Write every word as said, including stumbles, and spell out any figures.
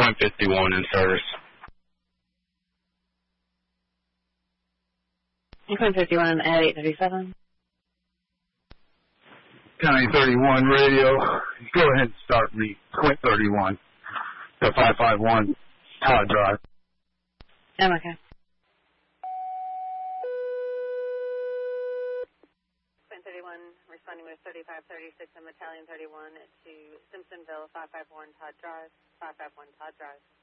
Quint fifty-one in service. Quint fifty-one at eight thirty-seven. County thirty-one radio, go ahead and start me. Quint thirty-one to five five one Todd Drive. I'm okay. Quint thirty-one responding with thirty-five thirty-six and Battalion thirty-one to Simpsonville, five five one Todd Drive, five five one Todd Drive.